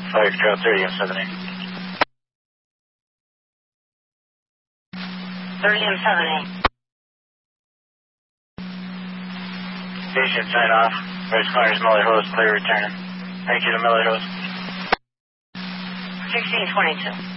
Foxtrot 30 and 70. 30 and 70. Station sign off. Where's Corners, Miller Hills, clear returning. Thank you to Miller Hills. 1622.